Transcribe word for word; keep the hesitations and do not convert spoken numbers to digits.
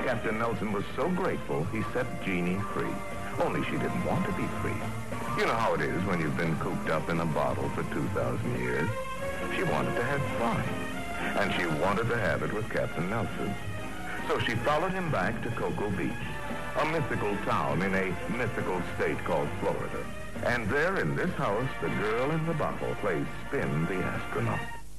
Captain Nelson was so grateful, he set Jeannie free. Only she didn't want to be free. You know how it is when you've been cooped up in a bottle for two thousand years. She wanted to have fun, and she wanted to have it with Captain Nelson. So she followed him back to Cocoa Beach, a mythical town in a mythical state called Florida. And there in this house, the girl in the bottle plays Spin the astronaut.